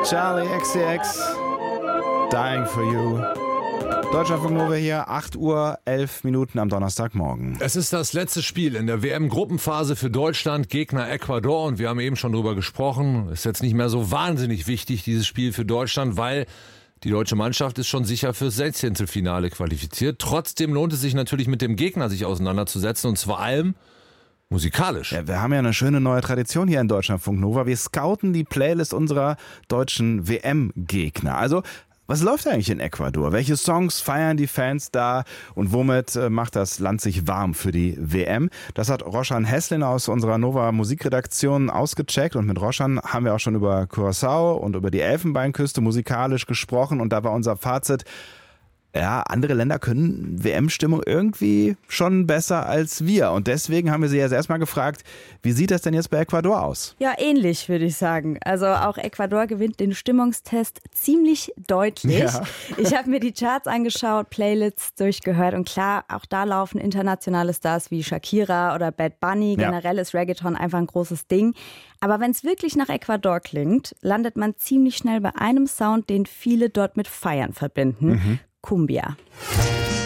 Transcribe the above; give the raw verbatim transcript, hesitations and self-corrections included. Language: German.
Charlie X C X, Dying for You. Deutschlandfunk Nova hier, acht Uhr elf Minuten am Donnerstagmorgen. Es ist das letzte Spiel in der W M-Gruppenphase für Deutschland, Gegner Ecuador. Und wir haben eben schon drüber gesprochen. Ist jetzt nicht mehr so wahnsinnig wichtig, dieses Spiel für Deutschland, weil die deutsche Mannschaft ist schon sicher fürs Sechzehntelfinale qualifiziert. Trotzdem lohnt es sich natürlich, mit dem Gegner sich auseinanderzusetzen, und vor allem musikalisch. Ja, wir haben ja eine schöne neue Tradition hier in Deutschlandfunk Nova. Wir scouten die Playlist unserer deutschen W M-Gegner. Also, was läuft eigentlich in Ecuador? Welche Songs feiern die Fans da und womit äh, macht das Land sich warm für die W M? Das hat Roshan Heslin aus unserer Nova Musikredaktion ausgecheckt, und mit Roshan haben wir auch schon über Curaçao und über die Elfenbeinküste musikalisch gesprochen, und da war unser Fazit: Ja, andere Länder können W M-Stimmung irgendwie schon besser als wir. Und deswegen haben wir sie jetzt erstmal gefragt, wie sieht das denn jetzt bei Ecuador aus? Ja, ähnlich würde ich sagen. Also auch Ecuador gewinnt den Stimmungstest ziemlich deutlich. Ja. Ich habe mir die Charts angeschaut, Playlists durchgehört, und klar, auch da laufen internationale Stars wie Shakira oder Bad Bunny. Generell ja. ist Reggaeton einfach ein großes Ding. Aber wenn es wirklich nach Ecuador klingt, landet man ziemlich schnell bei einem Sound, den viele dort mit Feiern verbinden. Mhm. Cumbia.